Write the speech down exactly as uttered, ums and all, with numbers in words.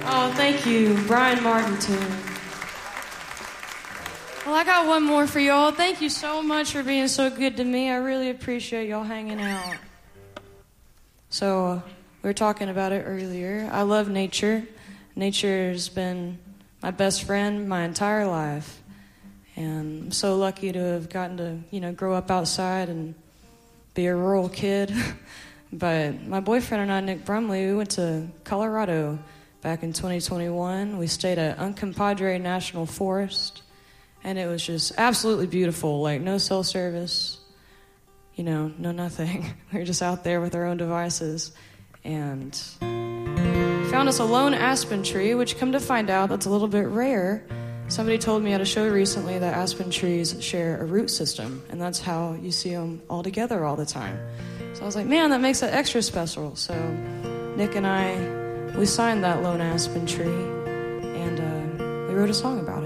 Oh, thank you, Brian Martin too. Well, I got one more for y'all. Thank you so much for being so good to me. I really appreciate y'all hanging out. So, uh, we were talking about it earlier. I love nature. Nature has been my best friend my entire life. And I'm so lucky to have gotten to, you know, grow up outside and be a rural kid. But my boyfriend and I, Nick Brumley, we went to Colorado back in twenty twenty-one. We stayed at Uncompahgre National Forest. And it was just absolutely beautiful, like no cell service, you know, no nothing. We were just out there with our own devices. And found us a lone aspen tree, which come to find out that's a little bit rare. Somebody told me at a show recently that aspen trees share a root system, and that's how you see them all together all the time. So I was like, man, that makes it extra special. So Nick and I, we signed that lone aspen tree, and uh, we wrote a song about it.